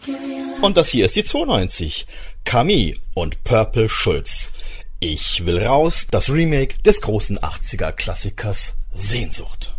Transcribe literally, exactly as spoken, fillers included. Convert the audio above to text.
Und das hier ist die zweiundneunzig. Camille und Purple Schulz. Ich will raus, das Remake des großen achtziger Klassikers Sehnsucht.